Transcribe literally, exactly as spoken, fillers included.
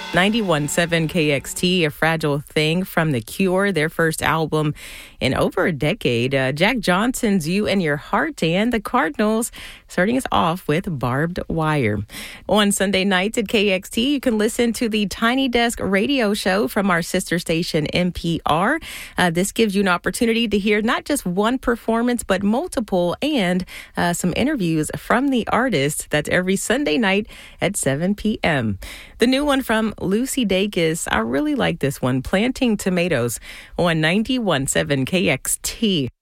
ninety-one point seven K X T, A Fragile Thing from The Cure, their first album in over a decade. Uh, Jack Johnson's You and Your Heart, and the Cardinals starting us off with Barbed Wire. On Sunday nights at K X T, you can listen to the Tiny Desk radio show from our sister station, N P R. Uh, this gives you an opportunity to hear not just one performance, but multiple, and uh, some interviews from the artists. That's every Sunday night at seven p.m. The new one from Lucy Dacus, I really like this one, Planting Tomatoes, on ninety-one point seven K X T.